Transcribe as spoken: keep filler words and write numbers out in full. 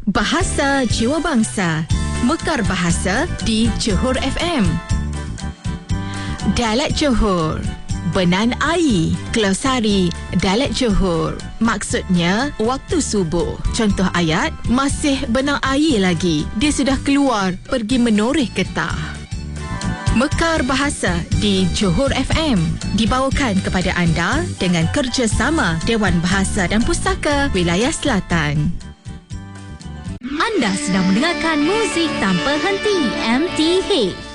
Bahasa Jiwa Bangsa. Mekar Bahasa di Johor F M. Dialek Johor. Benan Air. Glosari Dialek Johor. Maksudnya, waktu subuh. Contoh ayat, masih benang air lagi. Dia sudah keluar pergi menoreh getah. Mekar Bahasa di Johor F M dibawakan kepada anda dengan kerjasama Dewan Bahasa dan Pustaka Wilayah Selatan. Anda sedang mendengarkan muzik tanpa henti M T H.